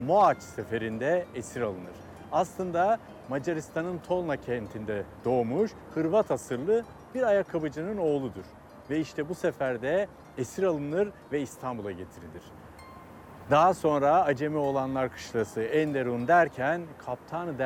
Mohaç seferinde esir alınır. Aslında Macaristan'ın Tolna kentinde doğmuş Hırvat asıllı bir ayakkabıcının oğludur. Ve işte bu seferde esir alınır ve İstanbul'a getirilir. Daha sonra Acemi olanlar kışlası Enderun derken Kaptanı